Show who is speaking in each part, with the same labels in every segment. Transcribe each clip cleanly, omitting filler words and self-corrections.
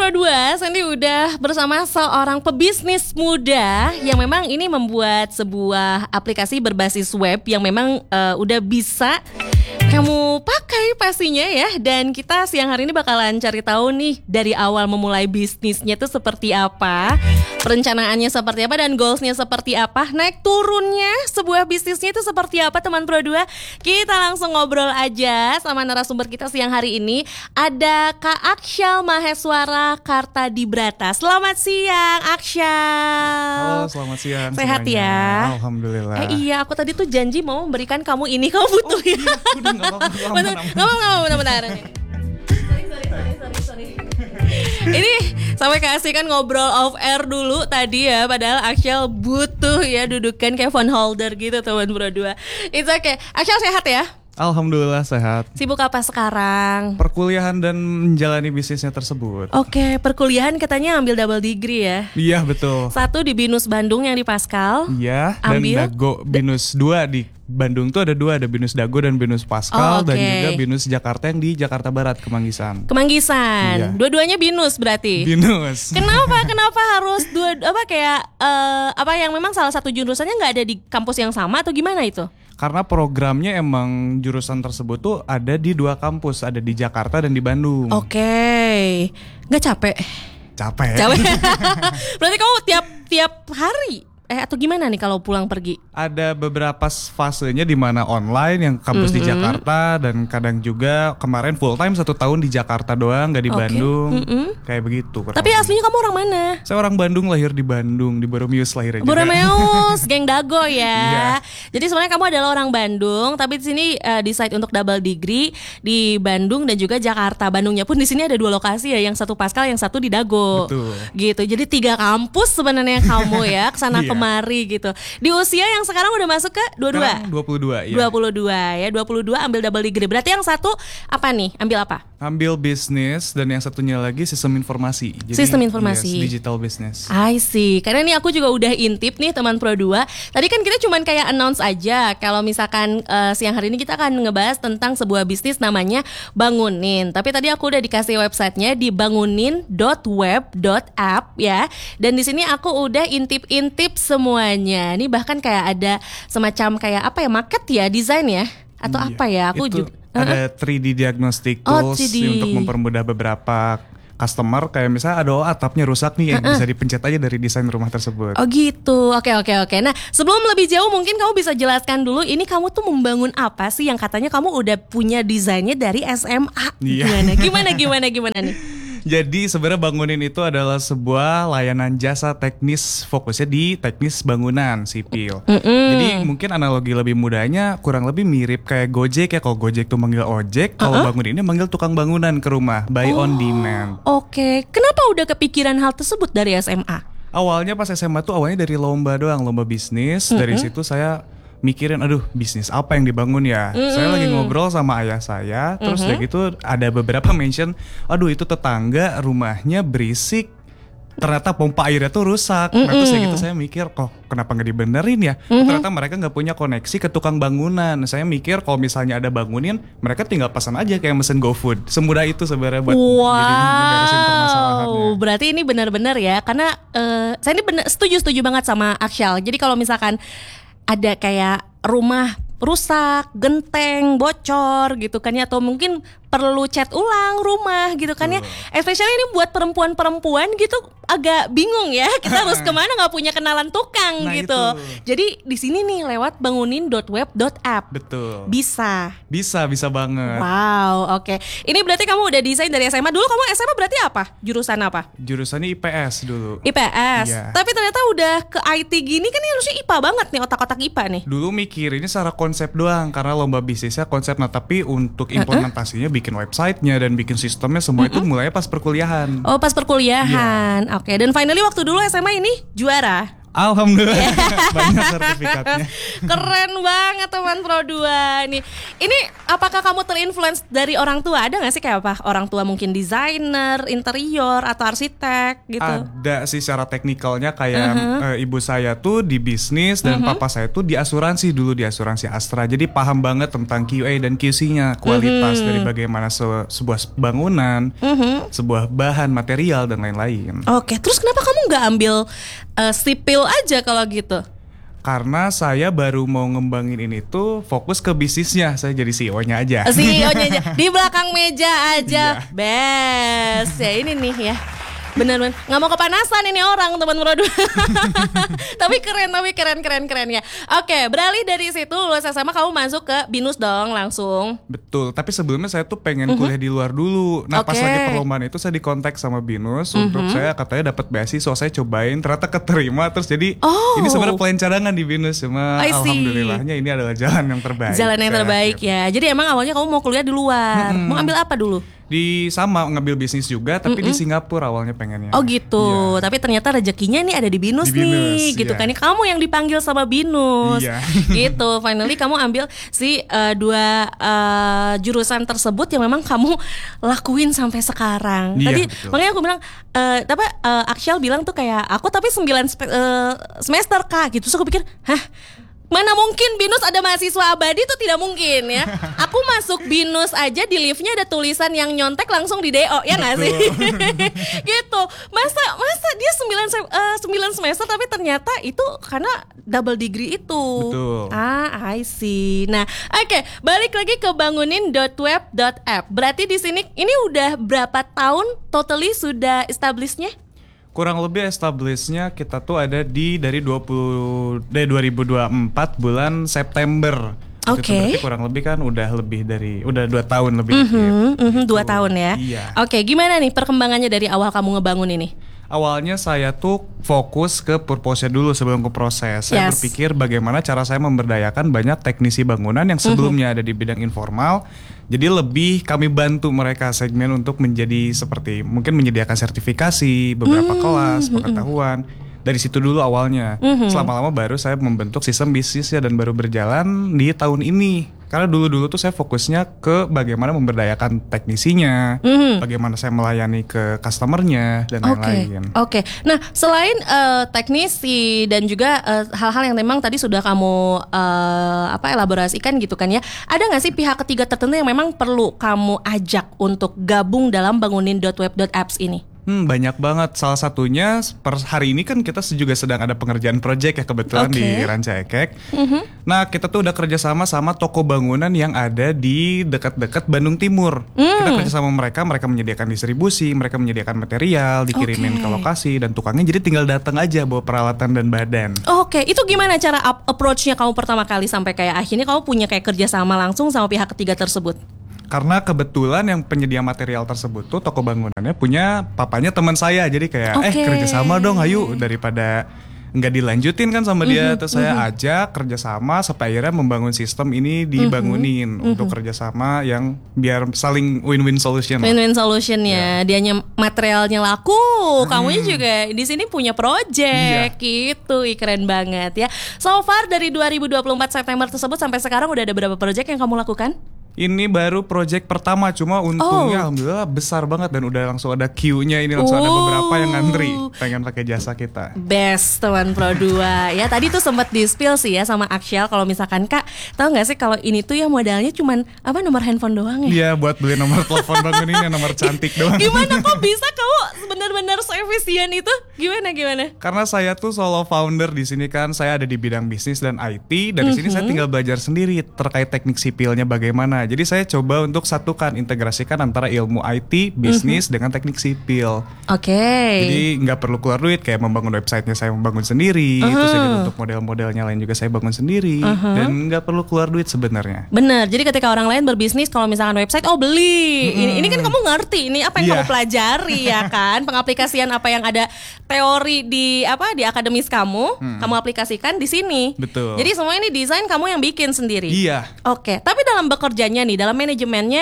Speaker 1: Pro 2, Sandy udah bersama seorang pebisnis muda yang memang ini membuat sebuah aplikasi berbasis web yang memang udah bisa kamu pakai pastinya ya. Dan kita siang hari ini bakalan cari tahu nih dari awal memulai bisnisnya tuh seperti apa, perencanaannya seperti apa, dan goalsnya seperti apa, naik turunnya sebuah bisnisnya itu seperti apa teman Pro 2. Kita langsung ngobrol aja sama narasumber kita siang hari ini. Ada Kak Aksyal Maheswara Kartadibrata. Selamat siang Aksyal.
Speaker 2: Halo, selamat siang.
Speaker 1: Sehat
Speaker 2: semuanya.
Speaker 1: ya?
Speaker 2: Alhamdulillah.
Speaker 1: Iya, aku tadi tuh janji mau memberikan kamu ini, kamu butuh ya?
Speaker 2: Iya, udah nggak apa-apa.
Speaker 1: Benar. Sorry. Ini sampai kasih kan ngobrol off air dulu tadi ya, padahal Aksyal butuh ya dudukan kayak phone holder gitu teman Pro 2. It's okay. Aksyal sehat ya?
Speaker 2: Alhamdulillah sehat.
Speaker 1: Sibuk apa sekarang?
Speaker 2: Perkuliahan dan menjalani bisnisnya tersebut.
Speaker 1: Oke, perkuliahan katanya ambil double degree ya?
Speaker 2: Iya betul.
Speaker 1: Satu di BINUS Bandung yang di Pascal.
Speaker 2: Iya. Dan
Speaker 1: Ambil?
Speaker 2: Dago BINUS 2 di Bandung tuh ada dua, ada BINUS Dago dan BINUS Pascal. Dan juga BINUS Jakarta yang di Jakarta Barat, Kemanggisan.
Speaker 1: Iya. Dua-duanya BINUS berarti?
Speaker 2: BINUS.
Speaker 1: Kenapa harus dua, apa yang memang salah satu jurusannya nggak ada di kampus yang sama atau gimana itu?
Speaker 2: Karena programnya emang jurusan tersebut tuh ada di dua kampus, ada di Jakarta dan di Bandung.
Speaker 1: Oke. Nggak capek?
Speaker 2: Capek.
Speaker 1: Berarti kamu tiap hari? Atau gimana nih kalau pulang pergi?
Speaker 2: Ada beberapa fasenya di mana online yang kampus di Jakarta, dan kadang juga kemarin full time 1 tahun di Jakarta doang, gak di Bandung. Kayak begitu.
Speaker 1: Tapi aslinya kamu orang mana?
Speaker 2: Saya orang Bandung, lahir di Bandung, di Boromius lahirnya juga.
Speaker 1: Boromius, geng Dago ya.
Speaker 2: Iya.
Speaker 1: Jadi sebenarnya kamu adalah orang Bandung, tapi di sini decide untuk double degree di Bandung dan juga Jakarta. Bandungnya pun di sini ada 2 lokasi ya, yang satu Pascal, yang satu di Dago.
Speaker 2: Betul.
Speaker 1: Gitu. Jadi 3 kampus sebenarnya kamu ya, kesana kemari gitu. Di usia yang sekarang udah masuk ke 22?
Speaker 2: Sekarang 22 ya.
Speaker 1: 22 ya, 22 ambil double degree. Berarti yang satu apa nih? Ambil apa?
Speaker 2: Ambil bisnis, dan yang satunya lagi sistem informasi. Jadi,
Speaker 1: sistem informasi.
Speaker 2: Yes, digital business.
Speaker 1: I see. Karena ini aku juga udah intip nih teman Pro 2. Tadi kan kita cuman kayak announce aja kalau misalkan siang hari ini kita akan ngebahas tentang sebuah bisnis namanya Bangunin. Tapi tadi aku udah dikasih websitenya di bangunin.web.app ya. Dan di sini aku udah intip-intip semuanya. Ini bahkan kayak ada semacam kayak apa ya, market ya, desain ya, atau apa ya? Aku
Speaker 2: itu
Speaker 1: juga
Speaker 2: ada 3D diagnostic tools
Speaker 1: 3D.
Speaker 2: untuk mempermudah beberapa customer. Kayak misalnya ada atapnya rusak nih, bisa dipencet aja dari desain rumah tersebut.
Speaker 1: Oh gitu, oke. Nah sebelum lebih jauh mungkin kamu bisa jelaskan dulu, ini kamu tuh membangun apa sih yang katanya kamu udah punya desainnya dari SMA?
Speaker 2: Iya.
Speaker 1: Gimana nih?
Speaker 2: Jadi sebenarnya Bangunin itu adalah sebuah layanan jasa teknis, fokusnya di teknis bangunan sipil. Jadi mungkin analogi lebih mudahnya kurang lebih mirip kayak Gojek ya. Kalau Gojek tuh manggil ojek, kalau Bangunin ini manggil tukang bangunan ke rumah, buy on demand.
Speaker 1: Oke. Kenapa udah kepikiran hal tersebut dari SMA?
Speaker 2: Awalnya pas SMA tuh awalnya dari lomba doang, lomba bisnis. Dari situ saya mikirin, aduh bisnis apa yang dibangun ya. Saya lagi ngobrol sama ayah saya, terus udah gitu ada beberapa mention, aduh itu tetangga rumahnya berisik, ternyata pompa airnya tuh rusak. Nah terus gitu saya mikir, kok kenapa gak dibenerin ya. Ternyata mereka gak punya koneksi ke tukang bangunan. Saya mikir kalau misalnya ada Bangunin, mereka tinggal pesan aja kayak mesin GoFood. Semudah itu sebenarnya buat beresin permasalahannya.
Speaker 1: Berarti ini benar-benar ya. Karena saya ini setuju banget sama Aksyal. Jadi kalau misalkan ada kayak rumah rusak, genteng, bocor gitu kan ya, atau mungkin perlu cat ulang rumah gitu kan ya. Especially ini buat perempuan-perempuan gitu agak bingung ya. Kita harus kemana, nggak punya kenalan tukang gitu.
Speaker 2: Itu.
Speaker 1: Jadi di sini nih lewat bangunin.web.app.
Speaker 2: Betul.
Speaker 1: Bisa
Speaker 2: banget.
Speaker 1: Wow, oke. Ini berarti kamu udah desain dari SMA. Dulu kamu SMA berarti apa? Jurusan apa?
Speaker 2: Jurusannya IPS dulu.
Speaker 1: IPS.
Speaker 2: Iya.
Speaker 1: Tapi ternyata udah ke IT gini kan, ini harusnya IPA banget nih, otak-otak IPA nih.
Speaker 2: Dulu mikir ini secara konsep doang, karena lomba bisnisnya konsep. Nah tapi untuk implementasinya, bikin websitenya dan bikin sistemnya semua itu mulai pas perkuliahan.
Speaker 1: Oh, pas perkuliahan. Oke. Dan finally waktu dulu SMA ini juara.
Speaker 2: Alhamdulillah banyak sertifikatnya.
Speaker 1: Keren banget teman Pro 2 nih. Ini apakah kamu terinfluence dari orang tua? Ada gak sih kayak apa? Orang tua mungkin desainer, interior atau arsitek gitu?
Speaker 2: Ada sih secara teknikalnya kayak ibu saya tuh di bisnis dan papa saya tuh di asuransi dulu, di asuransi Astra. Jadi paham banget tentang QA dan QC-nya, kualitas dari bagaimana sebuah bangunan, sebuah bahan material dan lain-lain.
Speaker 1: Oke, terus kenapa kamu nggak ambil sipil aja kalau gitu?
Speaker 2: Karena saya baru mau ngembangin ini tuh fokus ke bisnisnya, saya jadi CEO-nya aja.
Speaker 1: CEO-nya aja di belakang meja aja, best. Ya ini nih ya. Bener-bener nggak mau kepanasan ini orang teman Pro 2. Tapi keren ya. Oke, beralih dari situ lulus SMA kamu masuk ke BINUS dong langsung.
Speaker 2: Betul, tapi sebelumnya saya tuh pengen kuliah di luar dulu. Nah pas lagi perlombaan itu saya dikontak sama BINUS untuk saya katanya dapat beasiswa, saya cobain ternyata keterima, terus jadi ini sebenarnya plan cadangan di BINUS, cuma alhamdulillahnya ini adalah jalan yang terbaik.
Speaker 1: Jalan yang terbaik ya. Jadi emang awalnya kamu mau kuliah di luar. Mau ambil apa dulu?
Speaker 2: Di sama ngambil bisnis juga tapi di Singapura awalnya pengennya.
Speaker 1: Oh gitu. Tapi ternyata rezekinya nih ada di BINUS nih, gitu kan. Kamu yang dipanggil sama BINUS. Gitu. Finally kamu ambil si dua jurusan tersebut yang memang kamu lakuin sampai sekarang. Tadi makanya aku bilang Aksyal bilang tuh kayak aku tapi 9 semester Kak gitu. Terus aku pikir, hah? Mana mungkin BINUS ada mahasiswa abadi, itu tidak mungkin ya. Aku masuk BINUS aja di liftnya ada tulisan yang nyontek langsung di DO, ya nggak sih? Gitu. Masa dia 9 semester tapi ternyata itu karena double degree itu.
Speaker 2: Betul.
Speaker 1: I see. Nah, oke, balik lagi ke bangunin.web.app. Berarti di sini ini udah berapa tahun totally sudah establishnya?
Speaker 2: Kurang lebih establishnya kita tuh ada dari 2024 bulan September. Berarti kurang lebih kan udah 2 tahun lebih.
Speaker 1: 2 tahun ya.
Speaker 2: Iya.
Speaker 1: Oke, gimana nih perkembangannya dari awal kamu ngebangun ini?
Speaker 2: Awalnya saya tuh fokus ke purpose-nya dulu sebelum ke proses. Saya berpikir bagaimana cara saya memberdayakan banyak teknisi bangunan yang sebelumnya ada di bidang informal. Jadi lebih kami bantu mereka segmen untuk menjadi seperti mungkin menyediakan sertifikasi, beberapa kelas, pengetahuan. Dari situ dulu awalnya. Selama-lama baru saya membentuk sistem bisnisnya dan baru berjalan di tahun ini. Karena dulu-dulu tuh saya fokusnya ke bagaimana memberdayakan teknisinya, bagaimana saya melayani ke customernya dan lain-lain.
Speaker 1: Oke. Nah, selain teknisi dan juga hal-hal yang memang tadi sudah kamu elaborasikan gitu kan ya, ada nggak sih pihak ketiga tertentu yang memang perlu kamu ajak untuk gabung dalam bangunin.web.apps ini?
Speaker 2: Banyak banget. Salah satunya per hari ini kan kita juga sedang ada pengerjaan project ya kebetulan di Ranca Ekek. Nah kita tuh udah kerjasama sama toko bangunan yang ada di dekat-dekat Bandung Timur. Kita kerja sama mereka menyediakan distribusi, mereka menyediakan material, dikirimin ke lokasi dan tukangnya jadi tinggal datang aja bawa peralatan dan badan.
Speaker 1: Oke, itu gimana cara approach-nya kamu pertama kali sampai kayak akhirnya kamu punya kayak kerjasama langsung sama pihak ketiga tersebut?
Speaker 2: Karena kebetulan yang penyedia material tersebut tuh toko bangunannya punya papanya teman saya, jadi kayak kerjasama dong, ayo daripada nggak dilanjutin kan sama dia, terus saya ajak kerjasama sampai akhirnya membangun sistem ini dibangunin untuk kerjasama yang biar saling win-win solution.
Speaker 1: Win-win solution ya, dianya materialnya laku, kamunya juga di sini punya project gitu, keren banget ya. So far dari 2024 September tersebut sampai sekarang udah ada berapa project yang kamu lakukan?
Speaker 2: Ini baru project pertama, cuma untungnya alhamdulillah besar banget dan udah langsung ada queue-nya, ini langsung ada beberapa yang ngantri pengen pakai jasa kita.
Speaker 1: Best teman Pro 2 ya. Tadi tuh sempat di-spill sih ya sama Aksyal kalau misalkan Kak, tahu nggak sih kalau ini tuh ya modalnya cuman nomor handphone doang ya?
Speaker 2: Iya, buat beli nomor telepon bangun ini nomor cantik doang.
Speaker 1: Gimana kok bisa kamu benar-benar se-efisien itu? Gimana?
Speaker 2: Karena saya tuh solo founder di sini kan, saya ada di bidang bisnis dan IT. Dari sini saya tinggal belajar sendiri terkait teknik sipilnya bagaimana. Jadi saya coba untuk satukan, integrasikan antara ilmu IT, bisnis dengan teknik sipil. Jadi nggak perlu keluar duit, kayak membangun websitenya saya membangun sendiri, terus jadi untuk model-modelnya lain juga saya bangun sendiri, dan nggak perlu keluar duit sebenarnya.
Speaker 1: Bener. Jadi ketika orang lain berbisnis, kalau misalkan website, beli. Ini kan kamu ngerti, ini apa yang kamu pelajari ya kan? Pengaplikasian apa yang ada teori di akademis kamu, kamu aplikasikan di sini.
Speaker 2: Betul.
Speaker 1: Jadi semua ini desain kamu yang bikin sendiri.
Speaker 2: Iya.
Speaker 1: Tapi dalam bekerjanya nih, dalam manajemennya,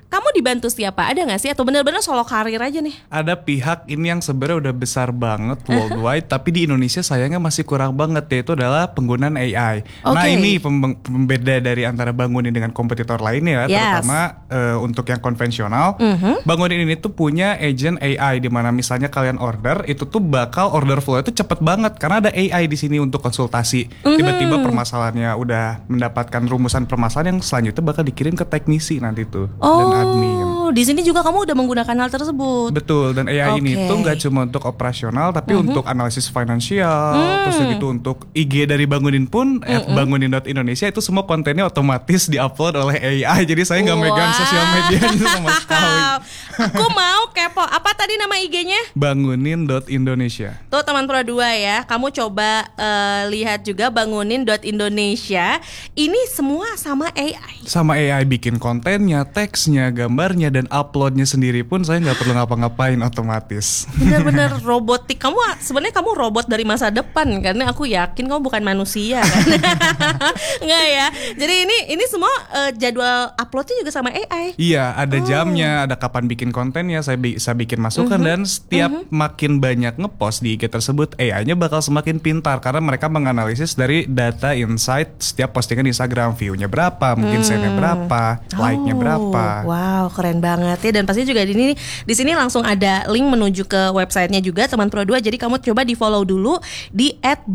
Speaker 1: kamu dibantu siapa? Ada nggak sih? Atau benar-benar solo karir aja nih?
Speaker 2: Ada pihak ini yang sebenarnya udah besar banget worldwide, tapi di Indonesia sayangnya masih kurang banget, yaitu adalah penggunaan AI. Nah ini pembeda dari antara Bangunin dengan kompetitor lainnya, terutama untuk yang konvensional. Bangunin ini tuh punya agent AI, di mana misalnya kalian order, itu tuh bakal order flow itu cepet banget karena ada AI di sini untuk konsultasi. Tiba-tiba permasalahannya udah mendapatkan rumusan permasalahan yang selanjutnya bakal dikirim ke teknisi nanti tuh dan admin.
Speaker 1: Di sini juga kamu udah menggunakan hal tersebut.
Speaker 2: Betul, dan AI ini tuh nggak cuma untuk operasional, tapi untuk analisis finansial, terus gitu untuk IG dari Bangunin pun @bangunin.indonesia itu semua kontennya otomatis diupload oleh AI. Jadi saya nggak megang sosial medianya sama sekali.
Speaker 1: Aku mau kepo. Apa tadi nama IG-nya?
Speaker 2: Bangunin.indonesia.
Speaker 1: Tuh teman Pro 2 ya, kamu coba lihat juga bangunin.indonesia. Ini semua sama AI.
Speaker 2: Sama AI bikin kontennya, teksnya, gambarnya, dan uploadnya sendiri pun saya nggak perlu ngapa-ngapain, otomatis.
Speaker 1: Benar-benar robotik. Sebenarnya kamu robot dari masa depan, karena aku yakin kamu bukan manusia kan? Nggak ya. Jadi ini semua jadwal uploadnya juga sama AI.
Speaker 2: Iya, ada jamnya, ada kapan bikin kontennya, saya bisa bikin masukan, dan setiap makin banyak ngepost di IG tersebut, AI-nya bakal semakin pintar karena mereka menganalisis dari data insight setiap postingan di Instagram, view-nya berapa, mungkin share-nya berapa, like-nya berapa.
Speaker 1: Wow, keren banget ya. Dan pasti juga di sini langsung ada link menuju ke websitenya juga teman Pro 2. Jadi kamu coba di follow dulu di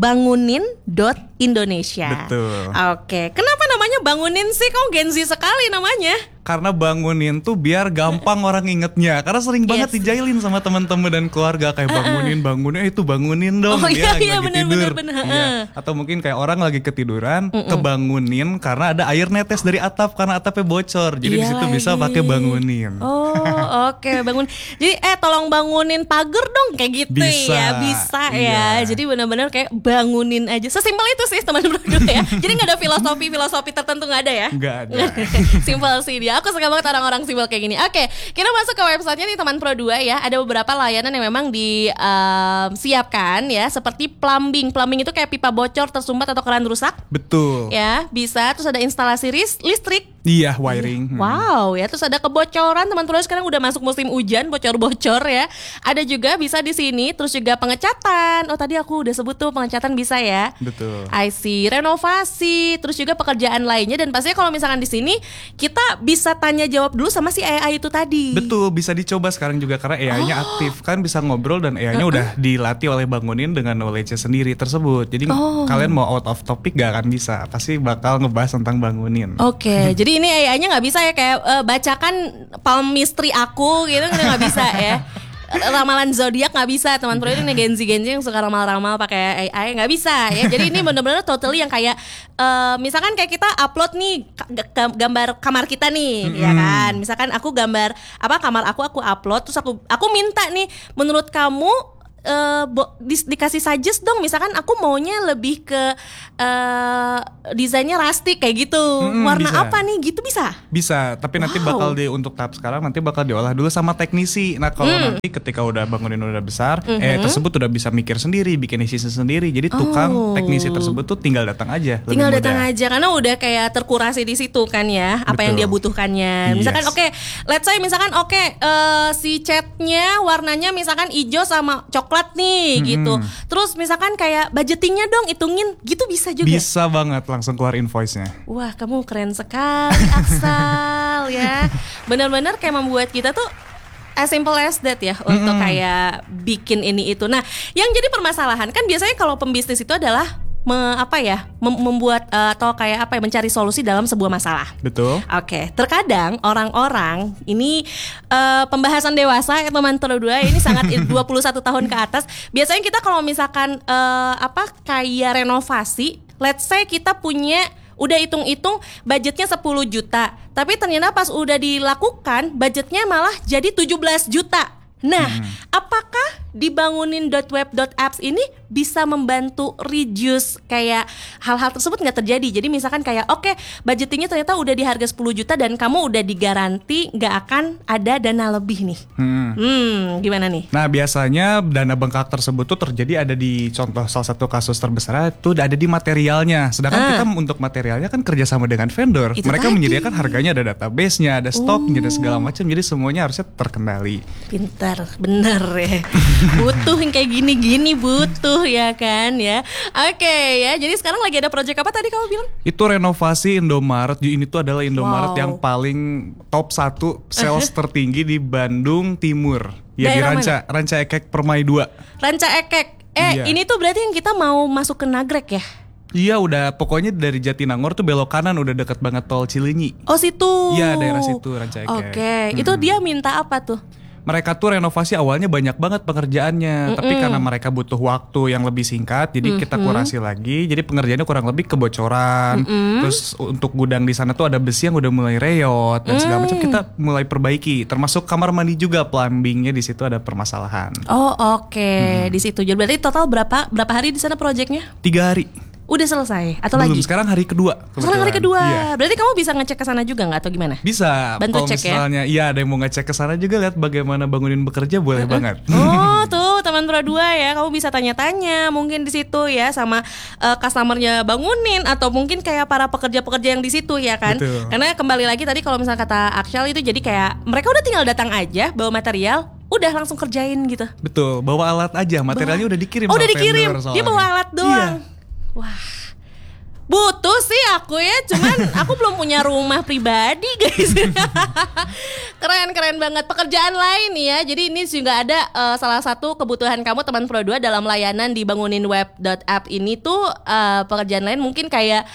Speaker 1: @bangunin.indonesia.
Speaker 2: Betul.
Speaker 1: Oke, kenapa namanya Bangunin sih? Kamu Gen Z sekali namanya.
Speaker 2: Karena bangunin tuh biar gampang orang ingetnya. Karena sering banget dijailin sama teman-teman dan keluarga kayak bangunin, itu bangunin dong. Dia lagi tidur. Iya. Atau mungkin kayak orang lagi ketiduran, kebangunin karena ada air netes dari atap karena atapnya bocor. Jadi di situ bisa pakai bangunin.
Speaker 1: Oke, bangun. Jadi tolong bangunin pagar dong kayak gitu. Bisa ya. Jadi benar-benar kayak bangunin aja. Sesimpel itu sih teman-teman ya. Jadi nggak ada filosofi tertentu, nggak ada ya?
Speaker 2: Nggak ada.
Speaker 1: Simpel sih dia. Aku suka banget orang-orang simpel kayak gini. Oke, kita masuk ke websitenya nih teman Pro 2 ya. Ada beberapa layanan yang memang disiapkan ya, seperti plumbing. Plumbing itu kayak pipa bocor, tersumbat atau keran rusak.
Speaker 2: Betul.
Speaker 1: Ya, bisa. Terus ada instalasi listrik.
Speaker 2: Iya, wiring.
Speaker 1: Wow, ya. Terus ada kebocoran, teman Pro sekarang udah masuk musim hujan, bocor-bocor ya. Ada juga bisa di sini. Terus juga pengecatan. Oh, tadi aku udah sebut tuh pengecatan bisa ya.
Speaker 2: Betul.
Speaker 1: IC, renovasi, terus juga pekerjaan lainnya. Dan pastinya kalau misalkan di sini kita bisa tanya jawab dulu sama si AI itu tadi.
Speaker 2: Betul, bisa dicoba sekarang juga karena AI-nya aktif kan, bisa ngobrol dan AI-nya udah dilatih oleh Bangunin dengan knowledge-nya sendiri tersebut. Jadi kalian mau out of topic gak akan bisa, pasti bakal ngebahas tentang Bangunin.
Speaker 1: Oke, jadi ini AI-nya nggak bisa ya kayak bacakan palmistry aku gitu, nggak bisa ya. Ramalan zodiak nggak bisa, teman Pro ini Gen Z yang suka ramal-ramal pakai AI nggak bisa ya. Jadi ini benar-benar totally yang kayak misalkan kayak kita upload nih gambar kamar kita nih, ya kan. Misalkan aku gambar kamar aku upload, terus aku minta nih, menurut kamu dikasih suggest dong, misalkan aku maunya lebih ke desainnya rustic kayak gitu, warna bisa. Apa nih gitu bisa,
Speaker 2: tapi nanti bakal untuk tahap sekarang nanti bakal diolah dulu sama teknisi. Nah kalau nanti ketika udah Bangunin udah besar, tersebut udah bisa mikir sendiri, bikin isi sendiri, jadi tukang teknisi tersebut tuh tinggal datang aja,
Speaker 1: karena udah kayak terkurasi di situ kan ya. Apa yang dia butuhkannya. Misalkan let's say misalkan si catnya warnanya misalkan hijau sama coklat nih gitu. Terus misalkan kayak budgetingnya dong hitungin gitu, bisa juga.
Speaker 2: Bisa banget, langsung keluar invoice-nya.
Speaker 1: Wah, kamu keren sekali Aksal ya. Benar-benar kayak membuat kita tuh as simple as that ya, untuk kayak bikin ini itu. Nah, yang jadi permasalahan kan biasanya kalau pembisnis itu adalah membuat atau kayak mencari solusi dalam sebuah masalah.
Speaker 2: Betul.
Speaker 1: Oke, terkadang orang-orang ini pembahasan dewasa ya teman Pro 2 ini sangat 21 tahun ke atas. Biasanya kita kalau misalkan kayak renovasi, let's say kita punya udah hitung-hitung budgetnya 10 juta, tapi ternyata pas udah dilakukan budgetnya malah jadi 17 juta. Nah, apakah dibangunin.web.apps ini bisa membantu reduce kayak hal-hal tersebut nggak terjadi. Jadi misalkan kayak oke, budgetingnya ternyata udah di harga 10 juta dan kamu udah digaranti nggak akan ada dana lebih nih. Gimana nih?
Speaker 2: Nah biasanya dana bengkak tersebut tuh terjadi ada di contoh salah satu kasus terbesar itu ada di materialnya. Sedangkan kita untuk materialnya kan kerjasama dengan vendor.
Speaker 1: Itu
Speaker 2: Mereka
Speaker 1: tadi.
Speaker 2: menyediakan harganya, ada database-nya, ada stoknya, dan segala macam. Jadi semuanya harusnya terkendali.
Speaker 1: Pintar, bener ya. Butuh yang kayak gini-gini, butuh ya kan ya. Oke ya, jadi sekarang lagi ada project apa tadi kamu bilang?
Speaker 2: Itu renovasi Indomaret. Ini tuh adalah Indomaret
Speaker 1: Wow.
Speaker 2: yang paling top 1 sales tertinggi di Bandung Timur. Ya
Speaker 1: Daerah
Speaker 2: di Ranca Ekek Permai 2.
Speaker 1: Ranca Ekek.
Speaker 2: Iya.
Speaker 1: Ini tuh berarti yang kita mau masuk ke Nagrek ya?
Speaker 2: Iya udah pokoknya dari Jatinangor tuh belok kanan udah deket banget tol Cileunyi.
Speaker 1: Oh situ.
Speaker 2: Iya daerah situ Ranca Ekek.
Speaker 1: Oke, itu dia minta apa tuh?
Speaker 2: Mereka tuh renovasi awalnya banyak banget pekerjaannya, tapi karena mereka butuh waktu yang lebih singkat, jadi kita kurasi lagi. Jadi pengerjaannya kurang lebih kebocoran. Terus untuk gudang di sana tuh ada besi yang udah mulai reyot dan segala macam, kita mulai perbaiki. Termasuk kamar mandi juga, plumbingnya di situ ada permasalahan.
Speaker 1: Oh oke, di situ. Jadi berarti total berapa hari di sana proyeknya?
Speaker 2: 3 hari.
Speaker 1: Udah selesai atau
Speaker 2: Belum,
Speaker 1: lagi?
Speaker 2: sekarang hari kedua.
Speaker 1: Sekarang hari kedua.
Speaker 2: Iya.
Speaker 1: Berarti kamu bisa ngecek ke sana juga nggak atau gimana?
Speaker 2: Bisa.
Speaker 1: Bantu
Speaker 2: Kalau
Speaker 1: cek ya?
Speaker 2: misalnya iya ada yang mau ngecek ke sana juga, lihat bagaimana bangunin bekerja, boleh banget.
Speaker 1: Oh tuh teman Pro 2 ya, kamu bisa tanya-tanya mungkin di situ ya sama customernya bangunin atau mungkin kayak para pekerja-pekerja yang di situ ya kan.
Speaker 2: Betul.
Speaker 1: Karena kembali lagi tadi kalau misalnya kata Akshal itu jadi kayak mereka udah tinggal datang aja bawa material, udah langsung kerjain gitu.
Speaker 2: Betul, bawa alat aja, materialnya udah dikirim.
Speaker 1: Oh
Speaker 2: sama
Speaker 1: udah dikirim,
Speaker 2: vendor
Speaker 1: dia
Speaker 2: soalnya.
Speaker 1: bawa alat doang.
Speaker 2: Iya.
Speaker 1: Wah. Butuh sih aku ya, cuman aku belum punya rumah pribadi guys. Keren banget pekerjaan lain ya. Jadi ini juga ada salah satu kebutuhan kamu teman Pro 2 dalam layanan dibangunin web.app ini tuh pekerjaan lain mungkin kayak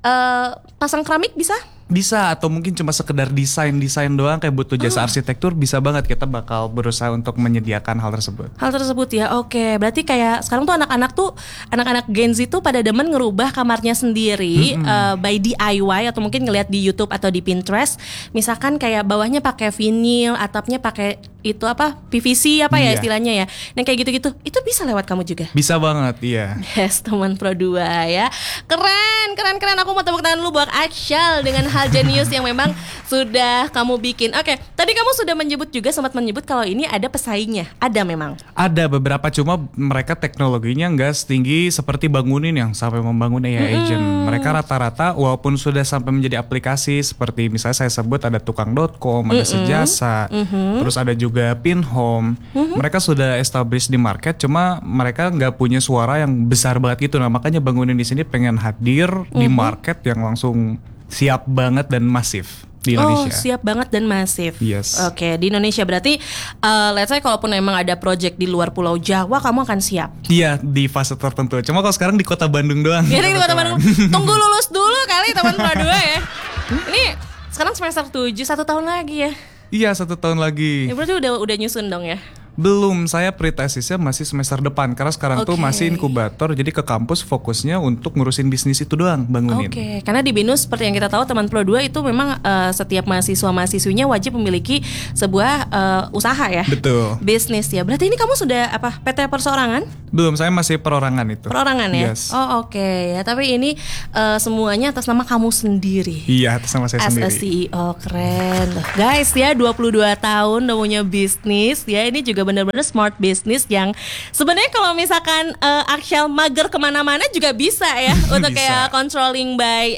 Speaker 1: pasang keramik bisa?
Speaker 2: Bisa, atau mungkin cuma sekedar desain doang kayak butuh jasa arsitektur, bisa banget, kita bakal berusaha untuk menyediakan hal tersebut.
Speaker 1: Hal tersebut ya, oke. Berarti kayak sekarang tuh anak-anak Gen Z tuh pada demen ngerubah kamarnya sendiri by DIY atau mungkin ngeliat di YouTube atau di Pinterest. Misalkan kayak bawahnya pakai vinil, atapnya pakai itu apa PVC apa ya
Speaker 2: Iya.
Speaker 1: istilahnya ya. Nah kayak gitu-gitu, itu bisa lewat kamu juga.
Speaker 2: Bisa banget, iya.
Speaker 1: Yes, teman Pro 2 ya. Keren. Aku mau tepuk tangan dulu buat Akshal dengan hal jenius yang memang sudah kamu bikin. Oke, tadi kamu sudah sempat menyebut kalau ini ada pesaingnya. Ada memang.
Speaker 2: Ada beberapa, cuma mereka teknologinya nggak setinggi seperti bangunin yang sampai membangun AI agent. Mereka rata-rata walaupun sudah sampai menjadi aplikasi seperti misalnya saya sebut ada tukang.com, ada Sejasa, terus ada juga Pinhome. Mereka sudah established di market, cuma mereka nggak punya suara yang besar banget gitu. Nah makanya bangunin di sini pengen hadir di market yang langsung siap banget dan masif di Indonesia.
Speaker 1: Oh, siap banget dan masif.
Speaker 2: Yes.
Speaker 1: Oke, di Indonesia berarti let's say kalaupun memang ada project di luar Pulau Jawa, kamu akan siap.
Speaker 2: Iya, di fase tertentu. Cuma kalau sekarang di Kota Bandung doang.
Speaker 1: Jadi di Kota Bandung. Tunggu lulus dulu kali teman Pro 2 ya. Ini sekarang semester 7, 1 tahun lagi ya.
Speaker 2: Iya, 1 tahun lagi.
Speaker 1: Ya berarti udah nyusun dong ya.
Speaker 2: Belum, saya pretesisnya masih semester depan. Karena sekarang tuh
Speaker 1: Oke.
Speaker 2: masih inkubator. Jadi ke kampus fokusnya untuk ngurusin bisnis itu doang, bangunin.
Speaker 1: Oke, karena di BINUS seperti yang kita tahu teman Pro 2 itu memang setiap mahasiswa-mahasiswinya wajib memiliki sebuah usaha ya.
Speaker 2: Betul.
Speaker 1: Bisnis ya. Berarti ini kamu sudah apa? PT perseorangan?
Speaker 2: Belum, saya masih perorangan itu.
Speaker 1: Perorangan ya?
Speaker 2: Yes.
Speaker 1: Oh oke ya. Tapi ini semuanya atas nama kamu sendiri.
Speaker 2: Iya, atas nama saya
Speaker 1: As a
Speaker 2: sendiri.
Speaker 1: CEO, keren. Guys ya, 22 tahun udah punya bisnis ya. Ini juga benar-benar smart business yang sebenarnya kalau misalkan Akshal mager kemana-mana juga bisa ya untuk
Speaker 2: Bisa.
Speaker 1: kayak controlling by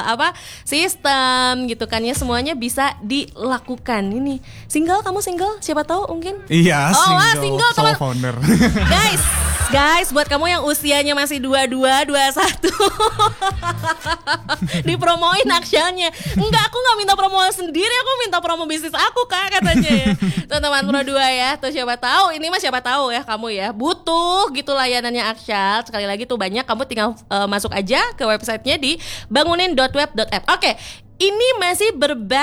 Speaker 1: sistem gitu kan ya, semuanya bisa dilakukan. Ini single, kamu single? Siapa tahu mungkin.
Speaker 2: Iya,
Speaker 1: Oh,
Speaker 2: single,
Speaker 1: teman.
Speaker 2: solo founder.
Speaker 1: Guys, buat kamu yang usianya masih 22, 21 dipromoin Akshalnya. Enggak, aku gak minta promo sendiri, aku minta promo bisnis aku kak katanya ya. Teman-teman Pro 2 ya. Tuh siapa tahu, ini mah siapa tahu ya kamu ya butuh gitu layanannya Akshal. Sekali lagi tuh banyak, kamu tinggal masuk aja ke websitenya di bangunin.web.app. Oke, ini masih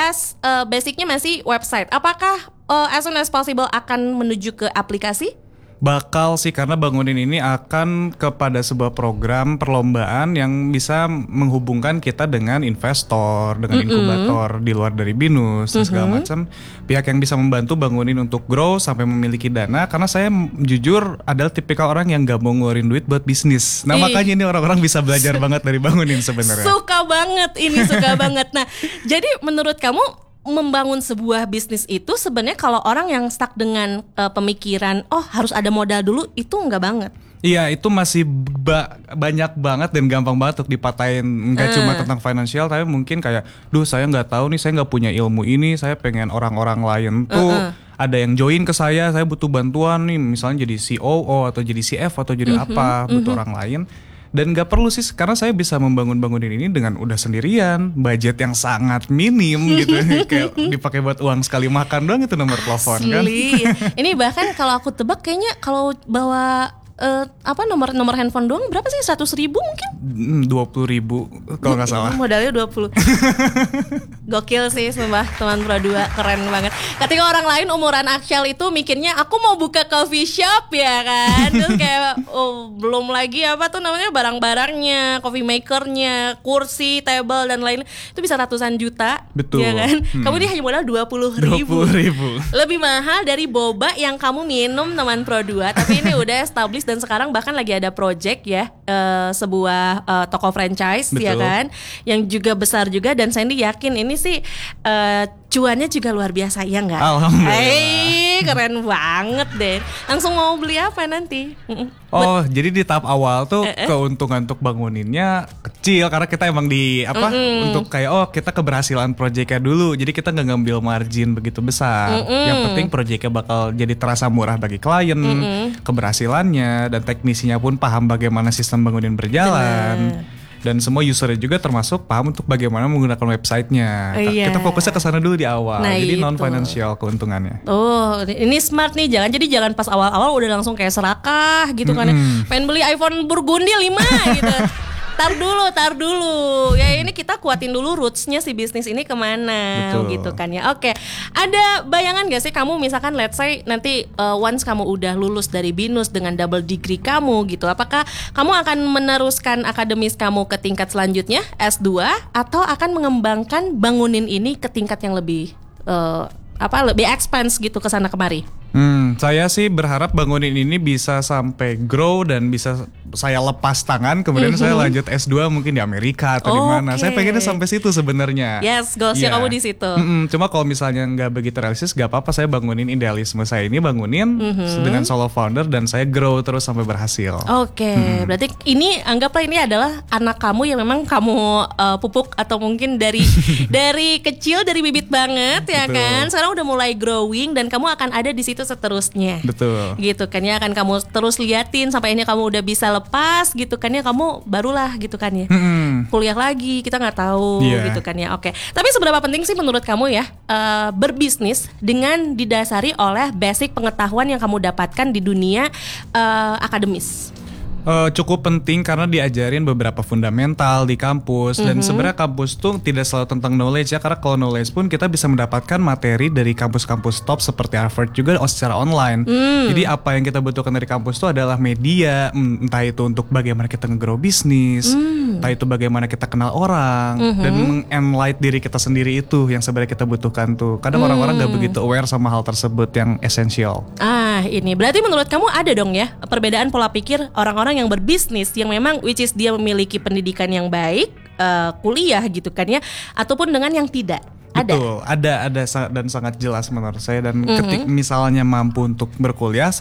Speaker 1: basicnya masih website. Apakah as soon as possible akan menuju ke aplikasi?
Speaker 2: Bakal sih, karena bangunin ini akan kepada sebuah program perlombaan yang bisa menghubungkan kita dengan investor, dengan inkubator di luar dari BINUS dan segala macam pihak yang bisa membantu bangunin untuk grow sampai memiliki dana. Karena saya jujur adalah tipikal orang yang gak mau ngeluarin duit buat bisnis. Nah makanya ini orang-orang bisa belajar banget dari bangunin sebenarnya.
Speaker 1: Suka banget ini, suka banget. Nah, jadi menurut kamu membangun sebuah bisnis itu sebenarnya kalau orang yang stuck dengan pemikiran harus ada modal dulu, itu enggak banget.
Speaker 2: Iya, itu masih banyak banget dan gampang banget untuk dipatahin. Nggak cuma tentang finansial, tapi mungkin kayak, saya nggak tahu nih, saya nggak punya ilmu ini, saya pengen orang-orang lain tuh ada yang join ke saya butuh bantuan nih, misalnya jadi COO atau jadi CF atau jadi apa, butuh orang lain. Dan gak perlu sih, karena saya bisa membangun-bangunin ini dengan udah sendirian, budget yang sangat minim gitu. Kayak dipakai buat uang sekali makan doang, itu nomor telepon kan.
Speaker 1: Ini bahkan kalau aku tebak kayaknya kalau bawa nomor handphone doang berapa sih? 100.000 mungkin?
Speaker 2: 20.000 kalau nggak salah.
Speaker 1: Modalnya 20. Gokil sih sumpah, teman Pro 2 keren banget. Ketika orang lain umuran Aksyal itu mikirnya aku mau buka coffee shop ya kan. Terus kayak belum lagi barang-barangnya, coffee makernya, kursi, table dan lain itu bisa ratusan juta.
Speaker 2: Betul.
Speaker 1: Ya kan? Kamu dia hanya modal 20.000. Lebih mahal dari boba yang kamu minum teman Pro 2, tapi ini udah established dan sekarang bahkan lagi ada project ya, sebuah toko franchise. Betul. Ya kan, yang juga besar juga, dan Sandy yakin ini sih cuannya juga luar biasa ya nggak?
Speaker 2: Alhamdulillah.
Speaker 1: Keren banget deh. Langsung mau beli apa nanti?
Speaker 2: Jadi di tahap awal tuh keuntungan untuk banguninnya kecil karena kita emang untuk kayak kita keberhasilan proyeknya dulu. Jadi kita nggak ngambil margin begitu besar. Yang penting proyeknya bakal jadi terasa murah bagi klien, keberhasilannya, dan teknisinya pun paham bagaimana sistem bangunin berjalan. Dan semua usernya juga termasuk paham untuk bagaimana menggunakan websitenya. Kita fokusnya ke sana dulu di awal. Jadi non financial keuntungannya.
Speaker 1: Ini smart nih, jangan pas awal-awal udah langsung kayak serakah gitu kan. Pengen beli iPhone Burgundy 5 gitu. Tar dulu. Ya ini kita kuatin dulu rootsnya si bisnis ini kemana. Betul. Gitu kan ya. Oke, ada bayangan gak sih kamu misalkan let's say nanti once kamu udah lulus dari BINUS dengan double degree kamu gitu, apakah kamu akan meneruskan akademis kamu ke tingkat selanjutnya S2 atau akan mengembangkan bangunin ini ke tingkat yang lebih lebih expense gitu ke sana kemari?
Speaker 2: Saya sih berharap bangunin ini bisa sampai grow dan bisa saya lepas tangan, kemudian saya lanjut S2 mungkin di Amerika atau di mana. Saya pengennya sampai situ sebenarnya.
Speaker 1: Yes, goalsnya kamu di situ.
Speaker 2: Cuma kalau misalnya nggak begitu realistis, nggak apa-apa, saya bangunin idealisme saya ini, bangunin dengan solo founder dan saya grow terus sampai berhasil.
Speaker 1: Berarti ini anggaplah ini adalah anak kamu yang memang kamu pupuk atau mungkin dari kecil, dari bibit banget ya. Betul. Kan. Sekarang udah mulai growing dan kamu akan ada di situ seterusnya.
Speaker 2: Betul.
Speaker 1: Gitu kan ya, akan kamu terus liatin sampai ini kamu udah bisa lepas gitu kan ya, kamu barulah gitu kan ya. Kuliah lagi, kita nggak tahu gitu kan ya. Tapi seberapa penting sih menurut kamu ya berbisnis dengan didasari oleh basic pengetahuan yang kamu dapatkan di dunia akademis?
Speaker 2: Cukup penting karena diajarin beberapa fundamental di kampus. Dan sebenarnya kampus tuh tidak selalu tentang knowledge ya, karena kalau knowledge pun kita bisa mendapatkan materi dari kampus-kampus top seperti Harvard juga secara online. Jadi apa yang kita butuhkan dari kampus itu adalah media, entah itu untuk bagaimana kita nge-grow bisnis, entah itu bagaimana kita kenal orang, dan meng-enlight diri kita sendiri, itu yang sebenarnya kita butuhkan tuh. Kadang orang-orang gak begitu aware sama hal tersebut yang esensial.
Speaker 1: Ini berarti menurut kamu ada dong ya perbedaan pola pikir orang-orang yang berbisnis yang memang which is dia memiliki pendidikan yang baik, kuliah gitu kan ya, ataupun dengan yang tidak.
Speaker 2: Betul, ada dan sangat jelas menurut saya. Dan ketika misalnya mampu untuk berkuliah,